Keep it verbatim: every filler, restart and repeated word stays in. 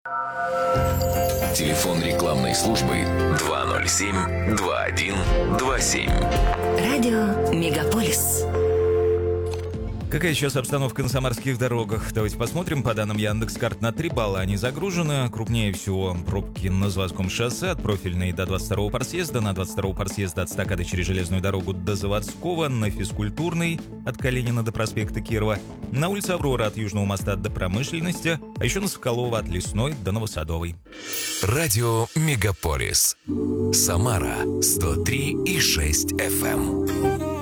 Телефон рекламной службы два ноль семь два один два семь. Радио Мегаполис. Какая сейчас обстановка на самарских дорогах? Давайте посмотрим. По данным Яндекс.Карт, на три балла они загружены. Крупнее всего пробки на Заводском шоссе от Профильной до двадцать второго парсъезда, на двадцать второго парсъезда от эстакады через Железную дорогу до Заводского, на Физкультурной от Калинина до проспекта Кирова, на улице Аврора от Южного моста до Промышленности, а еще на Соколова от Лесной до Новосадовой. Радио Мегаполис. Самара сто три и шесть эф эм.